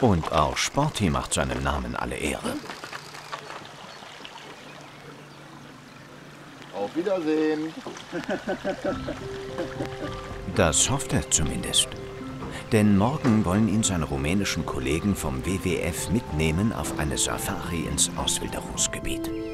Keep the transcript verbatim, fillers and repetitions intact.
Und auch Sporty macht seinem Namen alle Ehre. Auf Wiedersehen. Das hofft er zumindest. Denn morgen wollen ihn seine rumänischen Kollegen vom W W F mitnehmen auf eine Safari ins Auswilderungsgebiet.